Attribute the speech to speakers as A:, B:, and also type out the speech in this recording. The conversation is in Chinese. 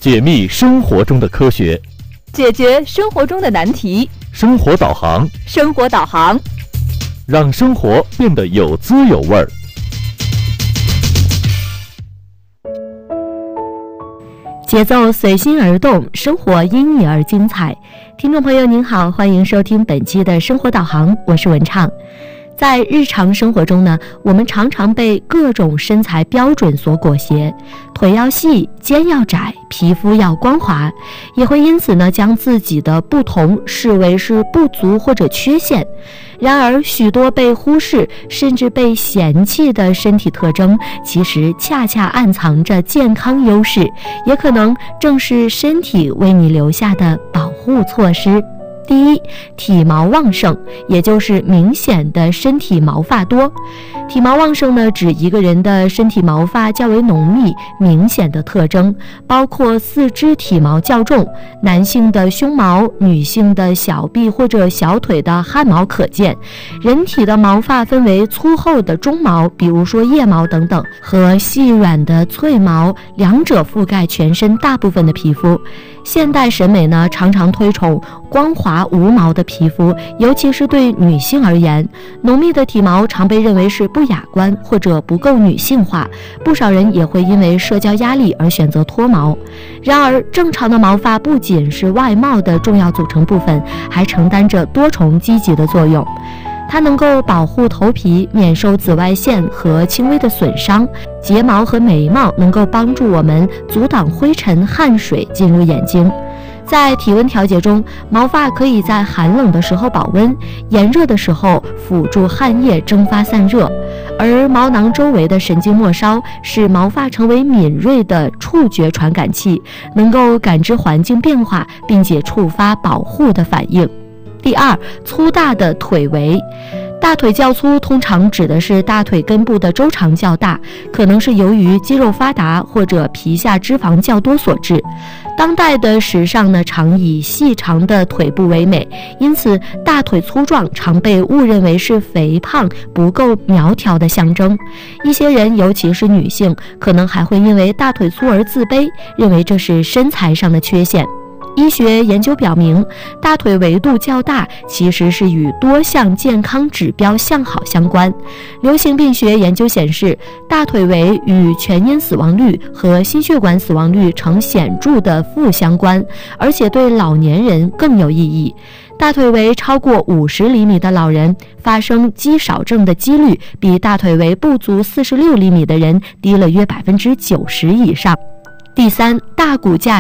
A: 解密生活中的科学，
B: 解决生活中的难题。
A: 生活导航，
B: 生活导航，
A: 让生活变得有滋有味儿。
C: 节奏随心而动，生活因你而精彩。听众朋友您好，欢迎收听本期的生活导航，我是文畅。在日常生活中呢，我们常常被各种身材标准所裹挟，腿要细，肩要窄，皮肤要光滑，也会因此呢将自己的不同视为是不足或者缺陷。然而许多被忽视甚至被嫌弃的身体特征，其实恰恰暗藏着健康优势，也可能正是身体为你留下的保护措施。第一，体毛旺盛，也就是明显的身体毛发多。体毛旺盛呢，指一个人的身体毛发较为浓密、明显的特征，包括四肢体毛较重，男性的胸毛、女性的小臂或者小腿的汗毛可见。人体的毛发分为粗厚的中毛，比如说腋毛等等，和细软的脆毛，两者覆盖全身大部分的皮肤。现代审美呢，常常推崇光滑无毛的皮肤，尤其是对女性而言，浓密的体毛常被认为是不雅观或者不够女性化，不少人也会因为社交压力而选择脱毛。然而，正常的毛发不仅是外貌的重要组成部分，还承担着多重积极的作用。它能够保护头皮免受紫外线和轻微的损伤，睫毛和眉毛能够帮助我们阻挡灰尘、汗水进入眼睛。在体温调节中，毛发可以在寒冷的时候保温，炎热的时候辅助汗液蒸发散热，而毛囊周围的神经末梢使毛发成为敏锐的触觉传感器，能够感知环境变化，并且触发保护的反应。第二，粗大的腿围。大腿较粗通常指的是大腿根部的周长较大，可能是由于肌肉发达或者皮下脂肪较多所致。当代的时尚呢，常以细长的腿部为美，因此大腿粗壮常被误认为是肥胖、不够苗条的象征。一些人，尤其是女性，可能还会因为大腿粗而自卑，认为这是身材上的缺陷。医学研究表明，大腿围度较大其实是与多项健康指标向好相关。流行病学研究显示，大腿围与全因死亡率和心血管死亡率呈显著的负相关，而且对老年人更有意义。大腿围超过50厘米的老人发生肌少症的几率比大腿围不足46厘米的人低了约90%以上。第三，大骨架